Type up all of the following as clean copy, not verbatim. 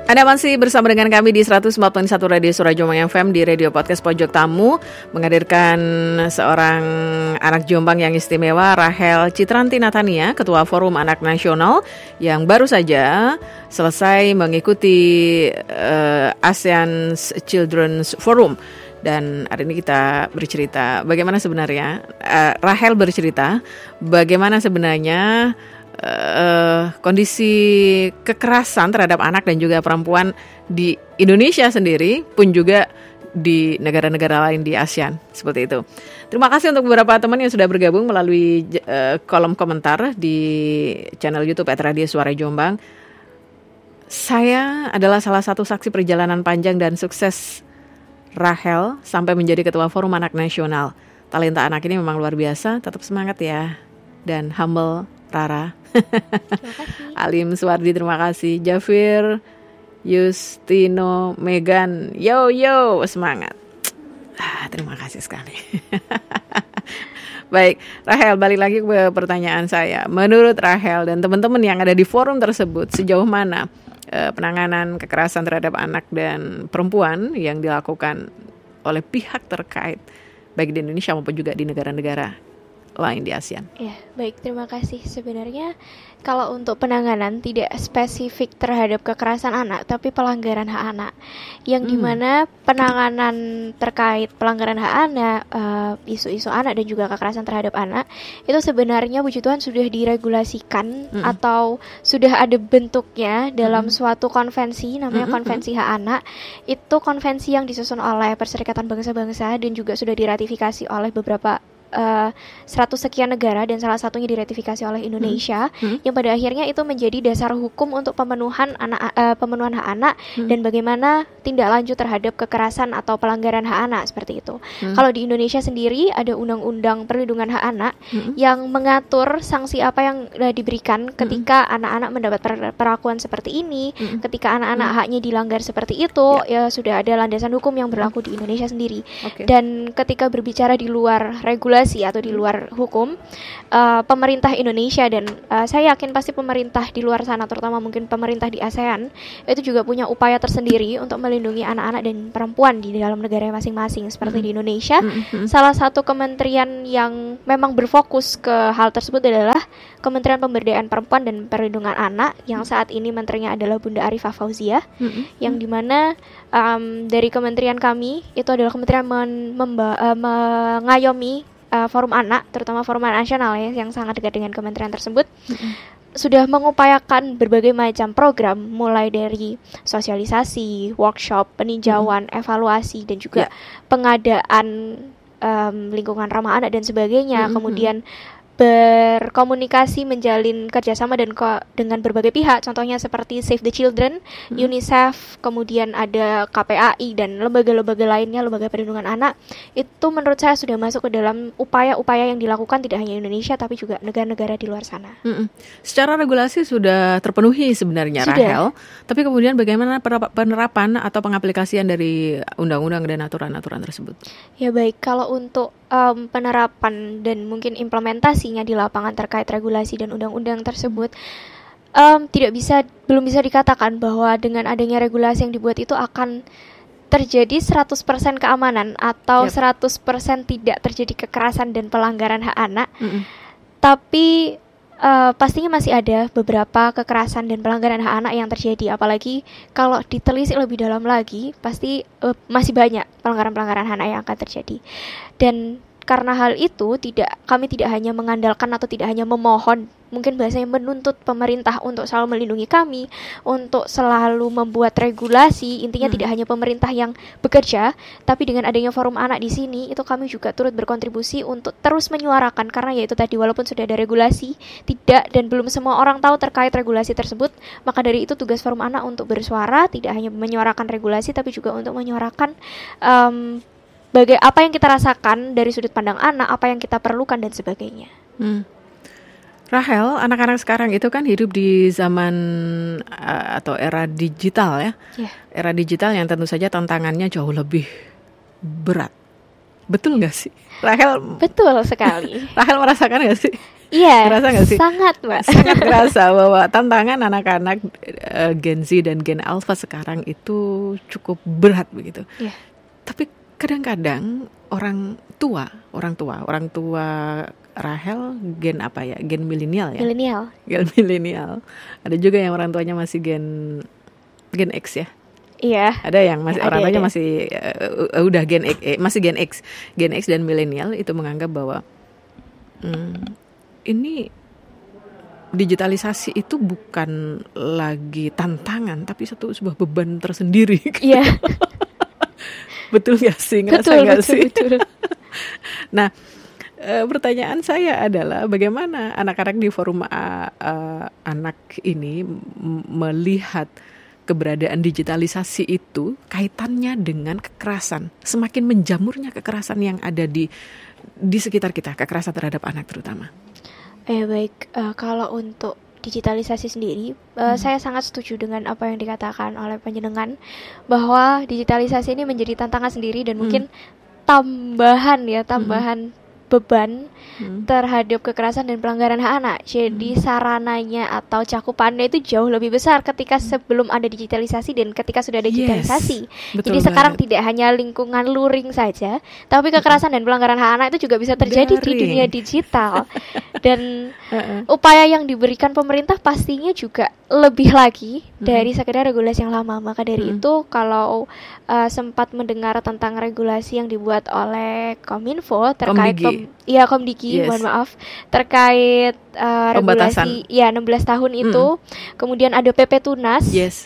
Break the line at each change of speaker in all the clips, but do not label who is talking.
Anda masih bersama dengan kami di 141 Radio Suara Jombang FM di Radio Podcast Pojok Tamu, menghadirkan seorang anak Jombang yang istimewa, Rachel Citranti Natania, Ketua Forum Anak Nasional yang baru saja selesai mengikuti ASEAN Children's Forum. Dan hari ini kita bercerita bagaimana sebenarnya, Rachel bercerita bagaimana sebenarnya kondisi kekerasan terhadap anak dan juga perempuan di Indonesia sendiri pun juga di negara-negara lain di ASEAN, seperti itu. Terima kasih untuk beberapa teman yang sudah bergabung melalui kolom komentar di channel YouTube @Radio Suara Jombang. Saya adalah salah satu saksi perjalanan panjang dan sukses Rachel sampai menjadi Ketua Forum Anak Nasional. Talenta anak ini memang luar biasa, tetap semangat ya. Dan humble Rara. Alim Suwardi, terima kasih. Jafir, Justino, Megan, yo semangat. Terima kasih sekali. Baik, Rachel, balik lagi ke pertanyaan saya. Menurut Rachel dan teman-teman yang ada di forum tersebut, sejauh mana penanganan kekerasan terhadap anak dan perempuan yang dilakukan oleh pihak terkait, baik di Indonesia maupun juga di negara-negara lain di ASEAN?
Ya, baik, terima kasih. Sebenarnya kalau untuk penanganan tidak spesifik terhadap kekerasan anak, tapi pelanggaran hak anak, yang dimana penanganan terkait pelanggaran hak anak, isu-isu anak dan juga kekerasan terhadap anak, itu sebenarnya puji Tuhan sudah diregulasikan atau sudah ada bentuknya dalam suatu konvensi, namanya Konvensi Hak Anak. Itu konvensi yang disusun oleh Perserikatan Bangsa-Bangsa dan juga sudah diratifikasi oleh beberapa 100 sekian negara dan salah satunya diratifikasi oleh Indonesia, yang pada akhirnya itu menjadi dasar hukum untuk pemenuhan hak anak dan bagaimana tindak lanjut terhadap kekerasan atau pelanggaran hak anak seperti itu. Kalau di Indonesia sendiri ada Undang-Undang Perlindungan Hak Anak yang mengatur sanksi apa yang diberikan ketika anak-anak mendapat perlakuan seperti ini, ketika anak-anak haknya dilanggar seperti itu, ya sudah ada landasan hukum yang berlaku di Indonesia sendiri. Dan ketika berbicara di luar regulasi atau di luar hukum, pemerintah Indonesia dan saya yakin pasti pemerintah di luar sana, terutama mungkin pemerintah di ASEAN, itu juga punya upaya tersendiri untuk melindungi anak-anak dan perempuan di dalam negara masing-masing. Seperti di Indonesia, salah satu kementerian yang memang berfokus ke hal tersebut adalah Kementerian Pemberdayaan Perempuan dan Perlindungan Anak, yang saat ini menterinya adalah Bunda Arifah Fauziah, yang dimana dari kementerian kami itu adalah kementerian mengayomi Forum Anak, terutama Forum Anak Nasional ya, yang sangat dekat dengan kementerian tersebut, sudah mengupayakan berbagai macam program, mulai dari sosialisasi, workshop, peninjauan, evaluasi, dan juga pengadaan lingkungan ramah anak dan sebagainya. Kemudian berkomunikasi, menjalin kerjasama dengan berbagai pihak, contohnya seperti Save the Children, UNICEF, kemudian ada KPAI dan lembaga-lembaga lainnya, lembaga perlindungan anak. Itu menurut saya sudah masuk ke dalam upaya-upaya yang dilakukan tidak hanya Indonesia tapi juga negara-negara di luar sana.
Secara regulasi sudah terpenuhi sebenarnya, Rachel, tapi kemudian bagaimana penerapan atau pengaplikasian dari undang-undang dan aturan-aturan tersebut?
Ya baik, kalau untuk penerapan dan mungkin implementasinya di lapangan terkait regulasi dan undang-undang tersebut, belum bisa dikatakan bahwa dengan adanya regulasi yang dibuat itu akan terjadi 100% keamanan atau 100% tidak terjadi kekerasan dan pelanggaran hak anak. Tapi pastinya masih ada beberapa kekerasan dan pelanggaran hak anak yang terjadi, apalagi kalau ditelisik lebih dalam lagi pasti masih banyak pelanggaran-pelanggaran hak anak yang akan terjadi. Dan karena hal itu kami tidak hanya mengandalkan atau tidak hanya memohon, mungkin bahasanya menuntut pemerintah untuk selalu melindungi kami, untuk selalu membuat regulasi. Intinya tidak hanya pemerintah yang bekerja, tapi dengan adanya Forum Anak di sini, itu kami juga turut berkontribusi untuk terus menyuarakan, karena ya itu tadi, walaupun sudah ada regulasi, tidak dan belum semua orang tahu terkait regulasi tersebut. Maka dari itu tugas Forum Anak untuk bersuara, tidak hanya menyuarakan regulasi, tapi juga untuk menyuarakan apa yang kita rasakan dari sudut pandang anak, apa yang kita perlukan dan sebagainya.
Rachel, anak-anak sekarang itu kan hidup di zaman atau era digital ya. Era digital yang tentu saja tantangannya jauh lebih berat Betul nggak sih, Rahel?
Betul sekali.
Rahel merasakan nggak sih?
Iya,
ngerasa nggak sih?
Sangat, Mbak.
Sangat ngerasa bahwa tantangan anak-anak Gen Z dan Gen Alpha sekarang itu cukup berat begitu.
Iya.
Tapi kadang-kadang orang tua Rahel gen apa ya? Gen milenial ya? Gen milenial. Ada juga yang orang tuanya masih Gen X ya?
Iya.
Ada yang masih orang tuanya masih udah Gen X, masih Gen X dan milenial itu menganggap bahwa ini digitalisasi itu bukan lagi tantangan tapi sebuah beban tersendiri.
Iya.
Betul nggak sih? Ngerasa nggak sih?
Betul.
Nah, pertanyaan saya adalah bagaimana anak-anak di forum anak ini melihat keberadaan digitalisasi itu kaitannya dengan kekerasan, semakin menjamurnya kekerasan yang ada di sekitar kita, kekerasan terhadap anak terutama.
Baik, kalau untuk digitalisasi sendiri, saya sangat setuju dengan apa yang dikatakan oleh panjenengan bahwa digitalisasi ini menjadi tantangan sendiri dan mungkin tambahan beban terhadap kekerasan dan pelanggaran hak anak. Jadi sarananya atau cakupannya itu jauh lebih besar ketika sebelum ada digitalisasi dan ketika sudah ada digitalisasi. Jadi sekarang tidak hanya lingkungan luring saja, tapi kekerasan dan pelanggaran hak anak itu juga bisa terjadi di dunia digital. Dan upaya yang diberikan pemerintah pastinya juga lebih lagi dari sekedar regulasi yang lama. Maka dari itu kalau sempat mendengar tentang regulasi yang dibuat oleh Kominfo terkait Komdiki, mohon maaf, terkait regulasi 16 tahun itu. Kemudian ada PP Tunas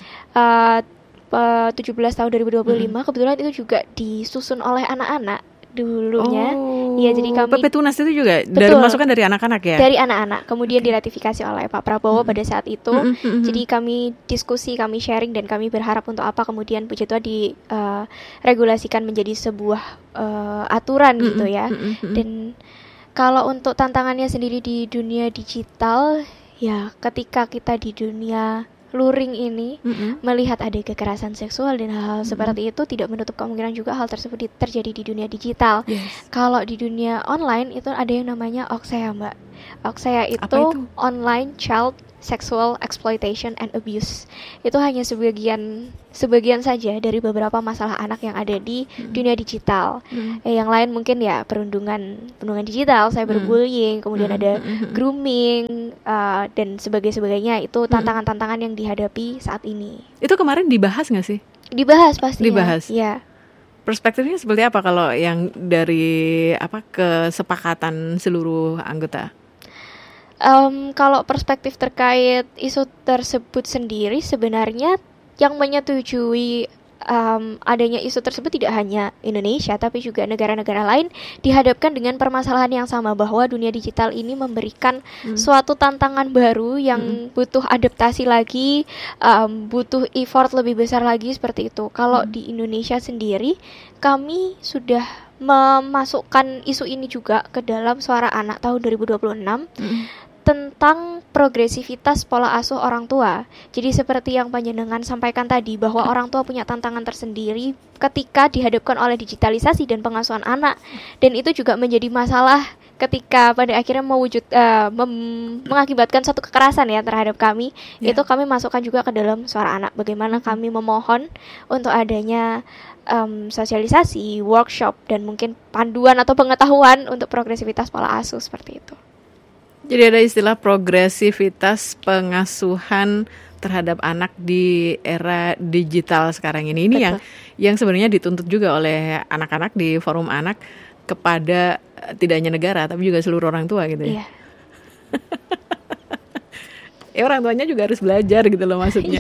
17 tahun 2025. Kebetulan itu juga disusun oleh anak-anak dulunya. Iya, jadi kami
PP Tunas itu juga masukan dari anak-anak ya? Dari
anak-anak. Kemudian diratifikasi oleh Pak Prabowo pada saat itu. Jadi kami diskusi, kami sharing dan kami berharap untuk apa kemudian puji Tuhan diregulasikan menjadi sebuah aturan gitu ya. Dan kalau untuk tantangannya sendiri di dunia digital, ya ketika kita di dunia luring ini melihat ada kekerasan seksual dan hal-hal seperti itu, tidak menutup kemungkinan juga hal tersebut terjadi di dunia digital. Kalau di dunia online itu ada yang namanya OXEA, Mbak. OXEA itu Online Child Sexual Exploitation and Abuse. Itu hanya sebagian saja dari beberapa masalah anak yang ada di dunia digital. Yang lain mungkin ya perundungan digital, cyberbullying, kemudian ada grooming dan sebagainya. Itu tantangan-tantangan yang dihadapi saat ini. Itu
kemarin dibahas nggak sih?
Dibahas pastinya.
Dibahas.
Ya.
Perspektifnya seperti apa kalau yang dari kesepakatan seluruh anggota?
Kalau perspektif terkait isu tersebut sendiri, sebenarnya yang menyetujui adanya isu tersebut tidak hanya Indonesia, tapi juga negara-negara lain dihadapkan dengan permasalahan yang sama, bahwa dunia digital ini memberikan suatu tantangan baru yang butuh adaptasi lagi, butuh effort lebih besar lagi seperti itu. Kalau di Indonesia sendiri, kami sudah memasukkan isu ini juga ke dalam Suara Anak tahun 2026 tentang progresivitas pola asuh orang tua. Jadi seperti yang panjenengan sampaikan tadi, bahwa orang tua punya tantangan tersendiri ketika dihadapkan oleh digitalisasi dan pengasuhan anak. Dan itu juga menjadi masalah ketika pada akhirnya mengakibatkan satu kekerasan ya terhadap kami. Itu kami masukkan juga ke dalam Suara Anak. Bagaimana kami memohon untuk adanya sosialisasi, workshop, dan mungkin panduan atau pengetahuan untuk progresivitas pola asuh seperti itu.
Jadi ada istilah progresivitas pengasuhan terhadap anak di era digital sekarang ini. Ini yang sebenarnya dituntut juga oleh anak-anak di forum anak kepada tidak hanya negara tapi juga seluruh orang tua gitu ya. Orang tuanya juga harus belajar gitu loh maksudnya.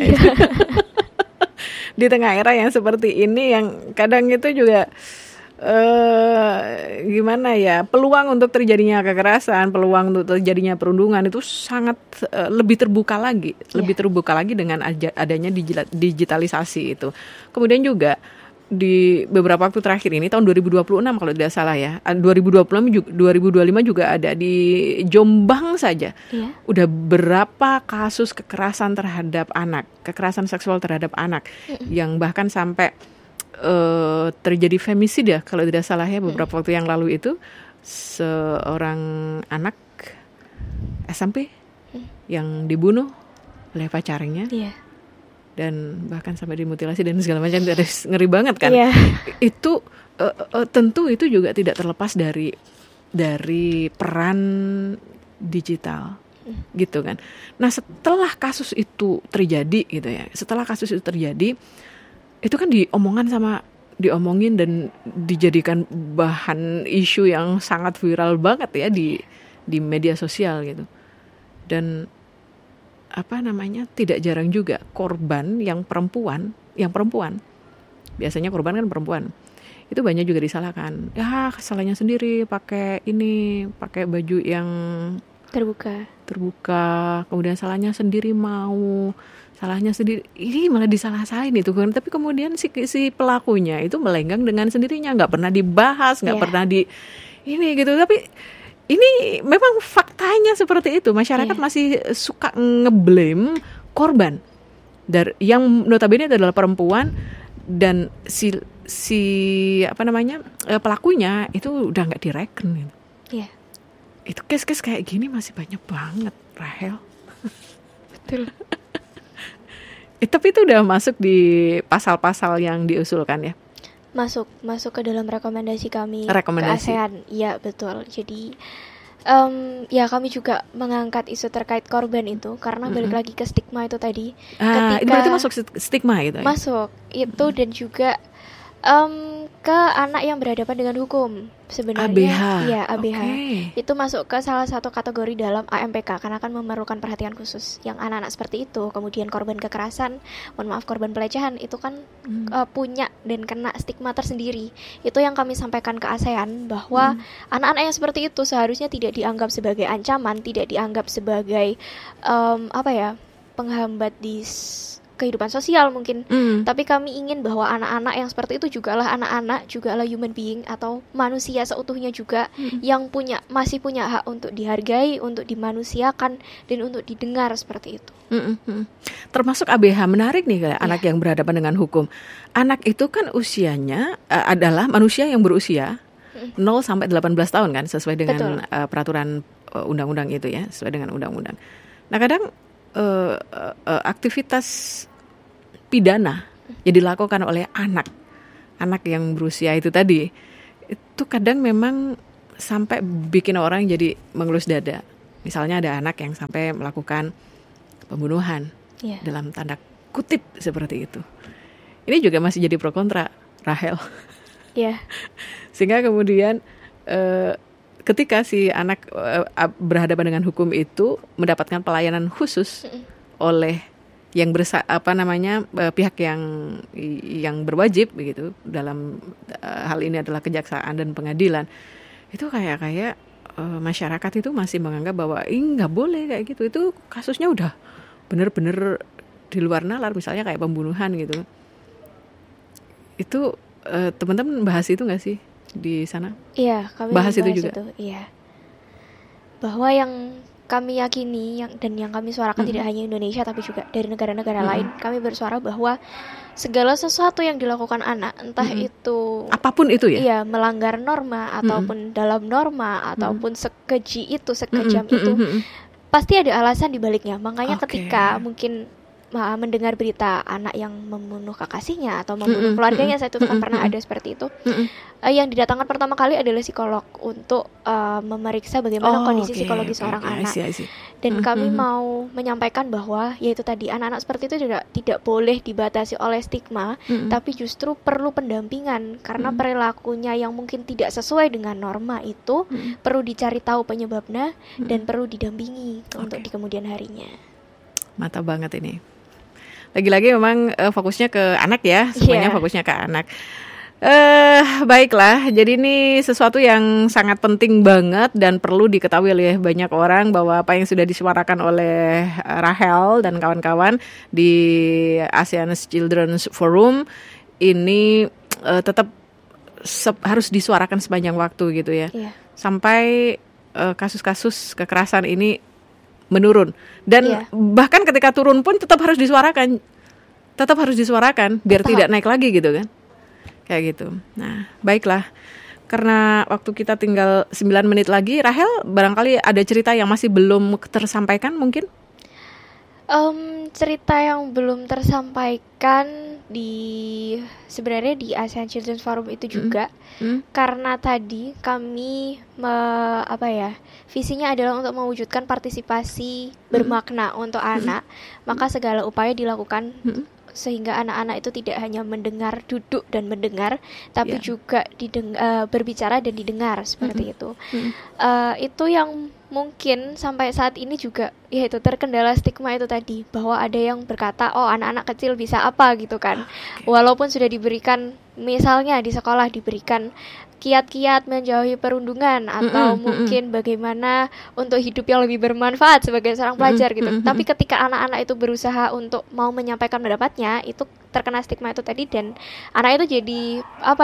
Di tengah era yang seperti ini yang kadang itu juga gimana ya, peluang untuk terjadinya kekerasan, peluang untuk terjadinya perundungan itu sangat lebih terbuka lagi, dengan adanya digitalisasi itu. Kemudian juga di beberapa waktu terakhir ini tahun 2026 kalau tidak salah ya, 2025 juga ada di Jombang saja. Udah berapa kasus kekerasan terhadap anak, kekerasan seksual terhadap anak yang bahkan sampai terjadi femisida kalau tidak salah ya beberapa waktu yang lalu itu, seorang anak SMP yang dibunuh oleh pacarnya. Dan bahkan sampai dimutilasi dan segala macam, ngeri banget kan. Itu tentu itu juga tidak terlepas dari peran digital gitu kan. Nah, setelah kasus itu terjadi gitu ya, itu kan diomongin dan dijadikan bahan isu yang sangat viral banget ya di media sosial gitu. Dan tidak jarang juga korban yang perempuan, biasanya korban kan perempuan, itu banyak juga disalahkan. Ya, salahnya sendiri, pakai baju yang terbuka, kemudian salahnya sendiri, ini malah disalah-salahin itu kan. Tapi kemudian si pelakunya itu melenggang dengan sendirinya, nggak pernah dibahas, nggak pernah gitu. Tapi ini memang faktanya seperti itu. Masyarakat masih suka ngeblame korban yang notabene adalah perempuan, dan pelakunya itu udah nggak direken gitu. Itu case-case kayak gini masih banyak banget, Rahel.
Betul.
Tapi itu udah masuk di pasal-pasal yang diusulkan ya?
Masuk ke dalam rekomendasi kami ke ASEAN. Ya, betul. Jadi ya kami juga mengangkat isu terkait korban itu karena balik lagi ke stigma itu tadi.
Itu berarti masuk stigma itu ya? Masuk
itu, dan juga ke anak yang berhadapan dengan hukum sebenarnya.
ABH.
Ya, ABH. Itu masuk ke salah satu kategori dalam AMPK karena akan memerlukan perhatian khusus. Yang anak-anak seperti itu, kemudian korban kekerasan, korban pelecehan, itu kan punya dan kena stigma tersendiri. Itu yang kami sampaikan ke ASEAN, bahwa anak-anak yang seperti itu seharusnya tidak dianggap sebagai ancaman, tidak dianggap sebagai penghambat di kehidupan sosial mungkin. Tapi kami ingin bahwa anak-anak yang seperti itu jugalah anak-anak, jugalah human being atau manusia seutuhnya juga, yang masih punya hak untuk dihargai, untuk dimanusiakan, dan untuk didengar seperti itu.
Termasuk ABH. Menarik nih kayak anak yang berhadapan dengan hukum. Anak itu kan usianya adalah manusia yang berusia 0 sampai 18 tahun kan, sesuai dengan peraturan undang-undang itu ya, sesuai dengan undang-undang. Nah, kadang aktivitas pidana yang dilakukan oleh anak yang berusia itu tadi, itu kadang memang sampai bikin orang jadi mengelus dada. Misalnya ada anak yang sampai melakukan pembunuhan dalam tanda kutip seperti itu. Ini juga masih jadi pro kontra, Rahel. Sehingga kemudian ketika si anak berhadapan dengan hukum itu mendapatkan pelayanan khusus oleh yang pihak yang berwajib begitu, dalam hal ini adalah kejaksaan dan pengadilan, itu kayak masyarakat itu masih menganggap bahwa nggak boleh kayak gitu. Itu kasusnya udah bener-bener di luar nalar, misalnya kayak pembunuhan gitu. Itu teman-teman bahas itu nggak sih di sana?
Iya, kami bahas itu juga. Iya. Bahwa yang kami yakini dan yang kami suarakan tidak hanya Indonesia tapi juga dari negara-negara lain, kami bersuara bahwa segala sesuatu yang dilakukan anak, entah itu
apapun itu ya.
Iya, melanggar norma ataupun dalam norma ataupun sekejam itu, pasti ada alasan di baliknya. Makanya ketika mungkin mendengar berita anak yang membunuh kekasihnya atau membunuh keluarganya, saya kan pernah ada seperti itu. Yang didatangkan pertama kali adalah psikolog untuk memeriksa bagaimana kondisi psikologi seorang anak. Dan kami mau menyampaikan bahwa yaitu tadi, anak-anak seperti itu tidak boleh dibatasi oleh stigma, tapi justru perlu pendampingan karena perilakunya yang mungkin tidak sesuai dengan norma itu perlu dicari tahu penyebabnya dan perlu didampingi untuk di kemudian harinya.
Mantap banget ini. Lagi-lagi memang fokusnya ke anak ya, semuanya fokusnya ke anak. Baiklah, jadi ini sesuatu yang sangat penting banget dan perlu diketahui oleh banyak orang, bahwa apa yang sudah disuarakan oleh Rahel dan kawan-kawan di ASEAN Children's Forum ini tetap harus disuarakan sepanjang waktu gitu ya, sampai kasus-kasus kekerasan ini menurun. Dan bahkan ketika turun pun tetap harus disuarakan biar tidak naik lagi gitu kan. kayak gitu. Nah, baiklah. Karena waktu kita tinggal 9 menit lagi, Rahel barangkali ada cerita yang masih belum tersampaikan mungkin?
Cerita yang belum tersampaikan sebenarnya di ASEAN Children's Forum itu juga, karena tadi kami visinya adalah untuk mewujudkan partisipasi bermakna untuk anak, maka segala upaya dilakukan sehingga anak-anak itu tidak hanya mendengar, duduk dan mendengar, tapi juga berbicara dan didengar seperti itu. Itu yang mungkin sampai saat ini juga yaitu terkendala stigma itu tadi, bahwa ada yang berkata, oh anak-anak kecil bisa apa gitu kan. Walaupun sudah diberikan, misalnya di sekolah diberikan kiat-kiat menjauhi perundungan atau mungkin bagaimana untuk hidup yang lebih bermanfaat sebagai seorang pelajar gitu. Tapi ketika anak-anak itu berusaha untuk mau menyampaikan pendapatnya, itu terkena stigma itu tadi, dan anak itu jadi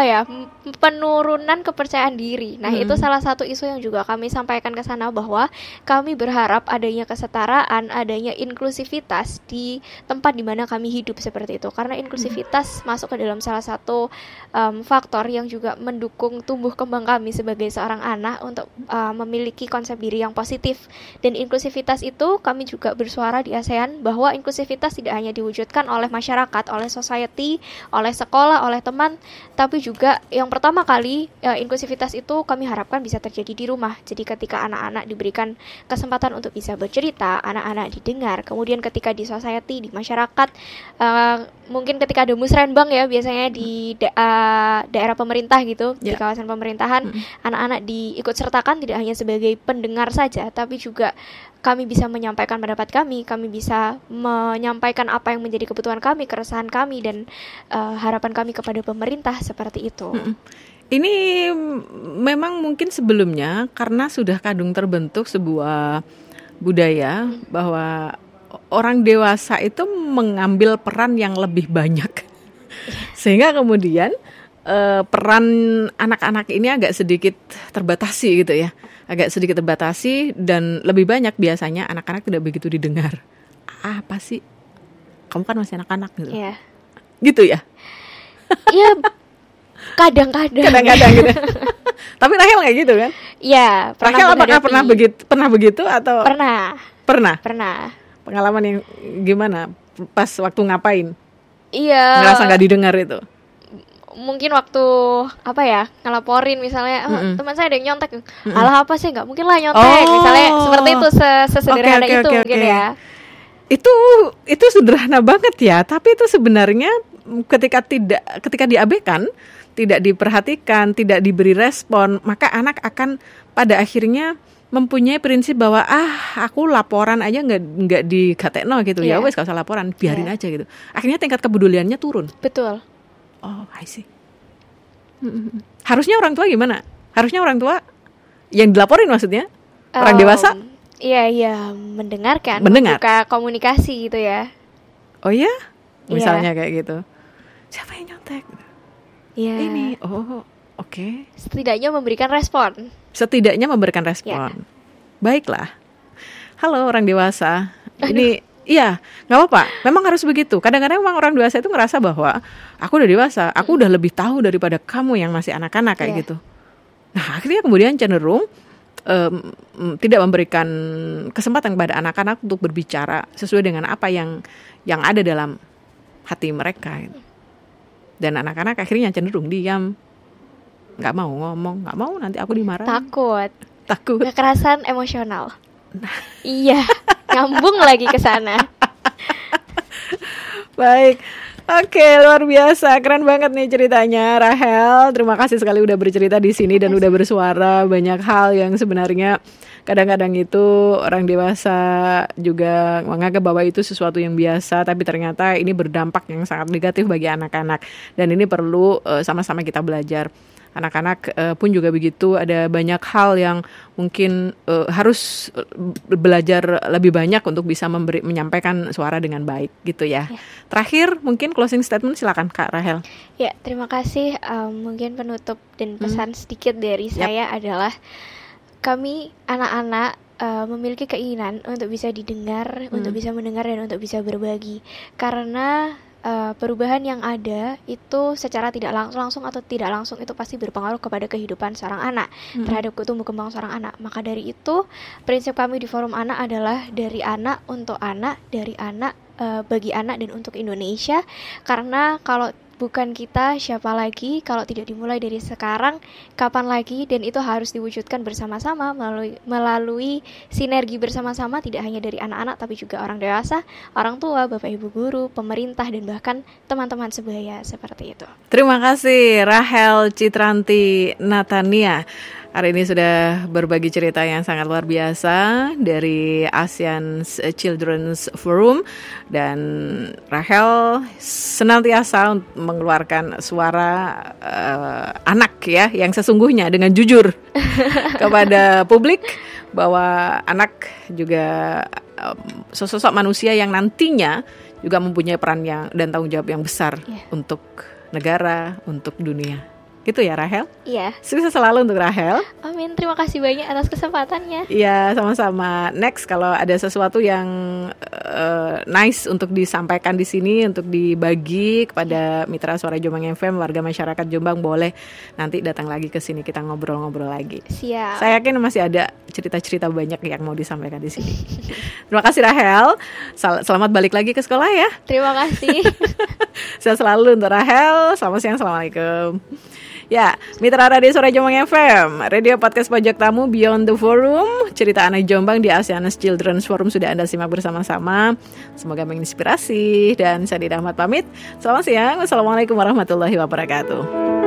penurunan kepercayaan diri. Nah, itu salah satu isu yang juga kami sampaikan ke sana, bahwa kami berharap adanya kesetaraan, adanya inklusivitas di tempat di mana kami hidup seperti itu. Karena inklusivitas masuk ke dalam salah satu faktor yang juga mendukung tumbuh kembang kami sebagai seorang anak untuk memiliki konsep diri yang positif. Dan inklusivitas itu kami juga bersuara di ASEAN bahwa inklusivitas tidak hanya diwujudkan oleh masyarakat, oleh society, oleh sekolah, oleh teman, tapi juga yang pertama kali inklusivitas itu kami harapkan bisa terjadi di rumah. Jadi ketika anak-anak diberikan kesempatan untuk bisa bercerita, anak-anak didengar, kemudian ketika di society, di masyarakat, mungkin ketika ada musrenbang ya, biasanya di daerah pemerintah gitu, di kawasan pemerintahan, anak-anak diikut sertakan tidak hanya sebagai pendengar saja, tapi juga kami bisa menyampaikan pendapat kami bisa menyampaikan apa yang menjadi kebutuhan kami, keresahan kami, dan harapan kami kepada pemerintah seperti itu.
Ini memang mungkin sebelumnya karena sudah kadung terbentuk sebuah budaya bahwa orang dewasa itu mengambil peran yang lebih banyak. Sehingga kemudian peran anak-anak ini agak sedikit terbatasi gitu ya. Agak sedikit terbatasi, dan lebih banyak biasanya anak-anak tidak begitu didengar. Apa sih? Kamu kan masih anak-anak gitu.
Iya.
Gitu ya?
Iya, kadang-kadang
gitu. Tapi Rahel kayak gitu kan?
Iya,
Rahel apakah pernah begitu atau? Pernah. Pengalaman yang gimana? Pas waktu ngapain?
Iya.
Ngerasa nggak didengar itu?
Mungkin waktu ngelaporin misalnya teman saya ada yang nyontek, alah apa sih, nggak mungkin lah nyontek, misalnya seperti itu, sesederhana itu mungkin ya.
Itu sederhana banget ya, tapi itu sebenarnya ketika diabaikan, tidak diperhatikan, tidak diberi respon, maka anak akan pada akhirnya mempunyai prinsip bahwa aku laporan aja nggak dikatekno gitu ya, wes gak usah laporan, biarin aja gitu. Akhirnya tingkat kepeduliannya turun.
Betul.
Oh, I see. Harusnya orang tua gimana? Harusnya orang tua yang dilaporin maksudnya? Orang dewasa?
Iya, mendengar. Membuka komunikasi gitu ya.
Oh ya? Misalnya kayak gitu. Siapa yang nyontek?
Iya.
Ini, oke.
Setidaknya memberikan respon.
Ya. Baiklah. Halo orang dewasa. Ini iya, nggak apa-apa. Memang harus begitu. Kadang-kadang memang orang dewasa itu ngerasa bahwa aku udah dewasa, aku udah lebih tahu daripada kamu yang masih anak-anak kayak gitu. Nah, akhirnya kemudian cenderung tidak memberikan kesempatan kepada anak-anak untuk berbicara sesuai dengan apa yang ada dalam hati mereka. Gitu. Dan anak-anak akhirnya cenderung diam, nggak mau ngomong, nggak mau nanti aku dimarahin.
Takut.
Kekerasan
emosional. Iya. Nyambung lagi ke sana.
Baik. Oke, luar biasa. Keren banget nih ceritanya Rahel. Terima kasih sekali udah bercerita di sini dan udah bersuara banyak hal yang sebenarnya kadang-kadang itu orang dewasa juga menganggap bahwa itu sesuatu yang biasa, tapi ternyata ini berdampak yang sangat negatif bagi anak-anak. Dan ini perlu sama-sama kita belajar. Anak-anak pun juga begitu, ada banyak hal yang mungkin harus belajar lebih banyak untuk bisa menyampaikan suara dengan baik gitu ya. Terakhir mungkin closing statement, silakan Kak Rahel.
Ya, terima kasih. Mungkin penutup dan pesan sedikit dari saya adalah kami anak-anak memiliki keinginan untuk bisa didengar, untuk bisa mendengar dan untuk bisa berbagi. Karena perubahan yang ada itu secara tidak langsung atau tidak langsung itu pasti berpengaruh kepada kehidupan seorang anak, terhadap tumbuh kembang seorang anak. Maka dari itu prinsip kami di Forum Anak adalah dari anak untuk anak, dari anak bagi anak dan untuk Indonesia. Karena kalau bukan kita, siapa lagi? Kalau tidak dimulai dari sekarang, kapan lagi? Dan itu harus diwujudkan bersama-sama melalui sinergi bersama-sama, tidak hanya dari anak-anak tapi juga orang dewasa, orang tua, bapak ibu guru, pemerintah, dan bahkan teman-teman sebaya, seperti itu.
Terima kasih Rahel Citranti Natania. Hari ini sudah berbagi cerita yang sangat luar biasa dari ASEAN Children's Forum, dan Rahel senantiasa mengeluarkan suara anak ya yang sesungguhnya dengan jujur kepada publik, bahwa anak juga sosok manusia yang nantinya juga mempunyai peran dan tanggung jawab yang besar untuk negara, untuk dunia. Gitu ya Rahel?
Iya.
Sukses selalu untuk Rahel.
Amin, terima kasih banyak atas kesempatannya.
Iya, sama-sama. Next, kalau ada sesuatu yang nice untuk disampaikan di sini, untuk dibagi kepada mitra Suara Jombang FM, warga masyarakat Jombang, boleh nanti datang lagi ke sini, kita ngobrol-ngobrol lagi.
Siap.
Saya yakin masih ada cerita-cerita banyak yang mau disampaikan di sini. Terima kasih Rahel. Selamat balik lagi ke sekolah ya.
Terima kasih.
Saya selalu untuk Rahel. Selamat siang, assalamualaikum. Ya, mitra radio Suara Jombang FM, radio podcast pojok tamu Beyond the Forum, cerita anak Jombang di ASEAN Children's Forum sudah Anda simak bersama-sama. Semoga menginspirasi, dan saya Dida Ahmad pamit. Selamat siang, wassalamualaikum warahmatullahi wabarakatuh.